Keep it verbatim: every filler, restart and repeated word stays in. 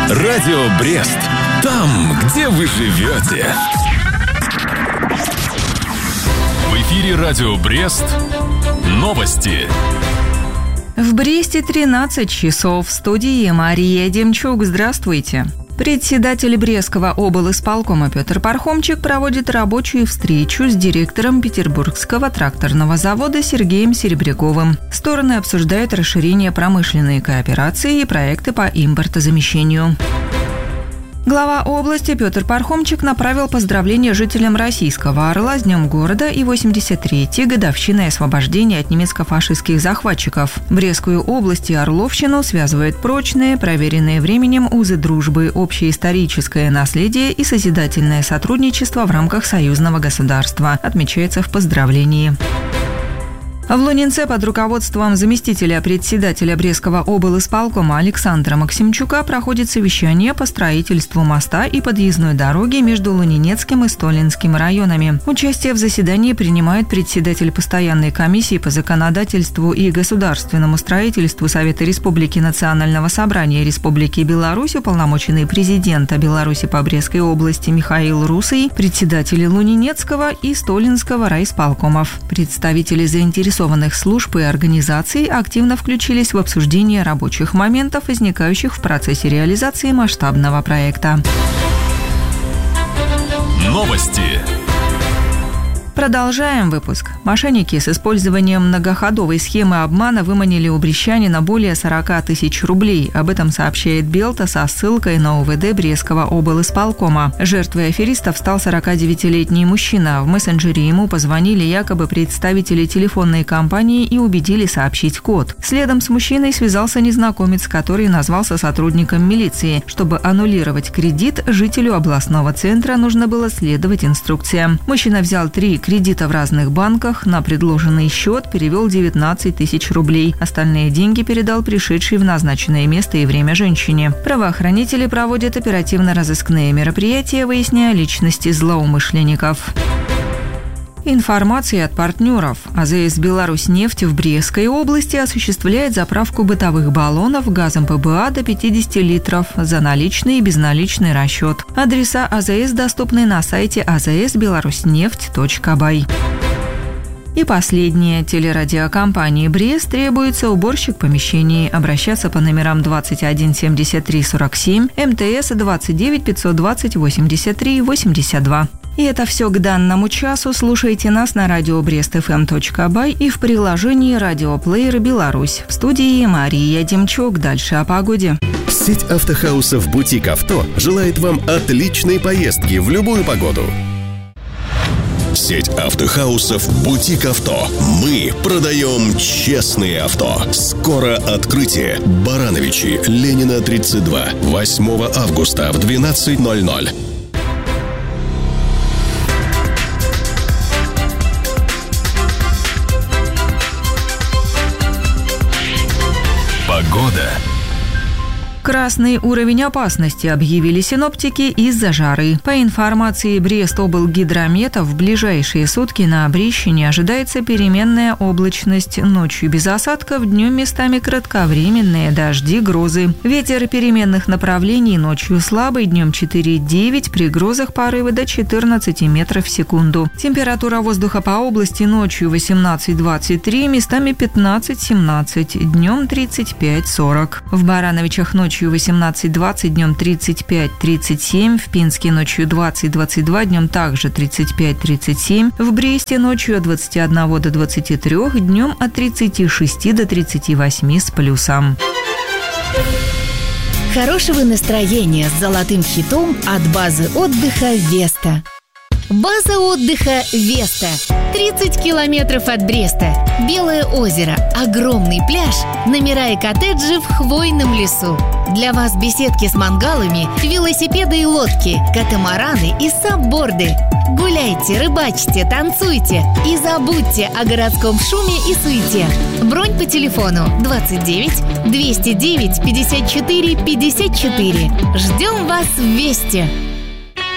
Радио Брест. Там, где вы живете. В эфире Радио Брест. Новости. В Бресте тринадцать часов. В студии Мария Демчук. Здравствуйте. Председатель Брестского облисполкома Петр Пархомчик проводит рабочую встречу с директором Петербургского тракторного завода Сергеем Серебряковым. Стороны обсуждают расширение промышленной кооперации и проекты по импортозамещению. Глава области Петр Пархомчик направил поздравления жителям Российского Орла с Днем города и восемьдесят третьей годовщиной освобождения от немецко-фашистских захватчиков. Брестскую область и Орловщину связывают прочные, проверенные временем узы дружбы, общеисторическое наследие и созидательное сотрудничество в рамках союзного государства, отмечается в поздравлении. В Лунинце под руководством заместителя председателя Брестского облисполкома Александра Максимчука проходит совещание по строительству моста и подъездной дороги между Лунинецким и Столинским районами. Участие в заседании принимает председатель постоянной комиссии по законодательству и государственному строительству Совета Республики Национального собрания Республики Беларусь, уполномоченный президента Беларуси по Брестской области Михаил Русый, председатели Лунинецкого и Столинского райисполкомов. Представители заинтересованных служб и организаций активно включились в обсуждение рабочих моментов, возникающих в процессе реализации масштабного проекта. Новости. Продолжаем выпуск. Мошенники с использованием многоходовой схемы обмана выманили у брестчанина более сорок тысяч рублей. Об этом сообщает Белта со ссылкой на ОВД Брестского облисполкома. Жертвой аферистов стал сорокадевятилетний мужчина. В мессенджере ему позвонили якобы представители телефонной компании и убедили сообщить код. Следом с мужчиной связался незнакомец, который назвался сотрудником милиции. Чтобы аннулировать кредит, жителю областного центра нужно было следовать инструкциям. Мужчина взял три кредита в разных банках, на предложенный счет перевел девятнадцать тысяч рублей. Остальные деньги передал пришедший в назначенное место и время женщине. Правоохранители проводят оперативно-розыскные мероприятия, выясняя личности злоумышленников. Информация от партнеров. АЗС «Беларусьнефть» в Брестской области осуществляет заправку бытовых баллонов газом ПБА до пятьдесят литров за наличный и безналичный расчет. Адреса АЗС доступны на сайте а зэ эс беларуснефть точка бай. И последнее. Телерадиокомпании «Брест» требуется уборщик помещений. Обращаться по номерам двадцать один семьдесят три сорок семь, МТС двадцать девять пятьсот двадцать восемьдесят три восемьдесят два. И это все к данному часу. Слушайте нас на радио брест эф эм точка бай и в приложении «Радиоплеер Беларусь». В студии Мария Демчук. Дальше о погоде. Сеть автохаусов «Бутик Авто» желает вам отличной поездки в любую погоду. Сеть автохаусов «Бутик Авто». Мы продаем честные авто. Скоро открытие. Барановичи, Ленина, тридцать два. восьмого августа в двенадцать ноль ноль. Погода. Красный уровень опасности объявили синоптики из-за жары. По информации Брестоблгидромета, в ближайшие сутки на Брещине ожидается переменная облачность. Ночью без осадков, днем местами кратковременные дожди, грозы. Ветер переменных направлений ночью слабый, днем четыре-девять, при грозах порывы до четырнадцать метров в секунду. Температура воздуха по области ночью восемнадцать-двадцать три, местами пятнадцать-семнадцать, днем тридцать пять-сорок. В Барановичах ночью восемнадцать-двадцать, днем тридцать пять-тридцать семь, в Пинске ночью двадцать-двадцать два, днем также тридцать пять-тридцать семь, в Бресте ночью от двадцати одного до двадцати трёх, днем от тридцати шести до тридцати восьми с плюсом. Хорошего настроения с золотым хитом от базы отдыха «Веста». База отдыха «Веста». тридцать километров от Бреста. Белое озеро, огромный пляж, номера и коттеджи в хвойном лесу. Для вас беседки с мангалами, велосипеды и лодки, катамараны и сабборды. Гуляйте, рыбачьте, танцуйте и забудьте о городском шуме и суете. Бронь по телефону двадцать девять двести девять пятьдесят четыре пятьдесят четыре. Ждем вас в Весте.